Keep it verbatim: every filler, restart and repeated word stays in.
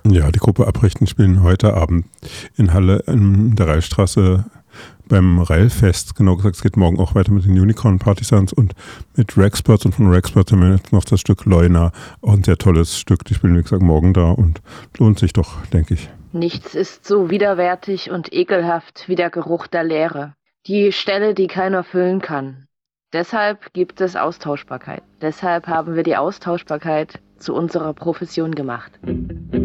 Ja, die Gruppe Abrichten spielen heute Abend in Halle in der Reilstraße beim Railfest. Genau gesagt, es geht morgen auch weiter mit den Unicorn Partisans und mit Rexperts. Und von Rexperts haben wir jetzt noch das Stück Leuna. Auch ein sehr tolles Stück. Die spielen, wie gesagt, morgen da und lohnt sich doch, denke ich. Nichts ist so widerwärtig und ekelhaft wie der Geruch der Leere. Die Stelle, die keiner füllen kann. Deshalb gibt es Austauschbarkeit. Deshalb haben wir die Austauschbarkeit zu unserer Profession gemacht.